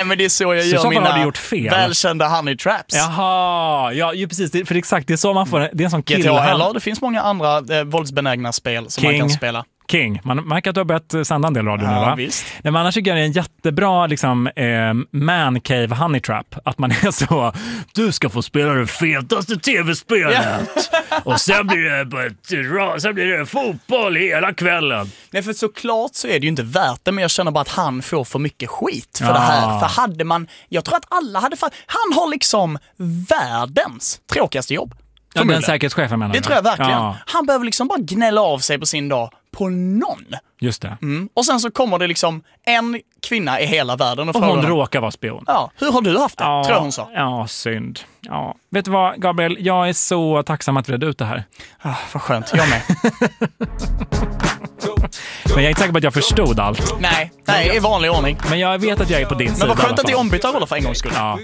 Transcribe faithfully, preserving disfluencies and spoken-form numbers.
men det är så jag så gör så mina har du gjort fel. välkända honey traps. Jaha, ja ju precis. Det, för exakt, det är så man får, det är en sån kill. G T A eller det finns många andra eh, våldsbenägna spel som King. man kan spela. King. Man märker att du har börjat sända en del radio Ja, nu, va? visst. Nej, men annars tycker jag det är en jättebra liksom, eh, man cave honey trap. Att man är så, du ska få spela det fetaste tv-spelet. Och sen blir det bara ett, sen blir det fotboll hela kvällen. Nej, för såklart så är det ju inte värt det, men jag känner bara att han får för mycket skit för Ja. det här. För hade man, jag tror att alla hade, han har liksom världens tråkigaste jobb. Ja, den säkerhetschefen menar Det du? tror jag verkligen. Ja, Han behöver liksom bara gnälla av sig på sin dag på någon. just det. Mm. Och sen så kommer det liksom en kvinna i hela världen och, Och frågar hon honom, råkar vara spion. ja, hur har du haft det? Ja, tror jag hon sa. Ja, synd. Ja. Vet du vad, Gabriel? Jag är så tacksam att vi redde ut det här. Ah, vad skönt, jag med. Men jag är inte säker på att jag förstod allt. nej, nej, i vanlig ordning. Men jag vet att jag är på din sida. Men vad i alla skönt att det är fall. ombytta roller för en gångs skull. Ja,